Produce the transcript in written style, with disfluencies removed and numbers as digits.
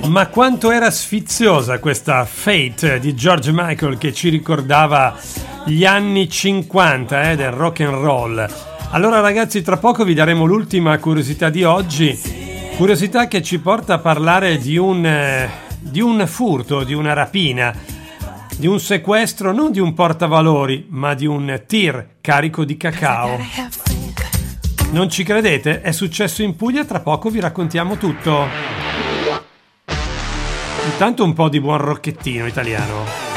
Ma quanto era sfiziosa questa Fate di George Michael, che ci ricordava gli anni 50 del rock and roll. Allora ragazzi, tra poco vi daremo l'ultima curiosità di oggi, curiosità che ci porta a parlare di un furto, di una rapina, di un sequestro, non di un portavalori, ma di un tir carico di cacao. Non ci credete? È successo in Puglia, tra poco vi raccontiamo tutto. Intanto un po' di buon rocchettino italiano.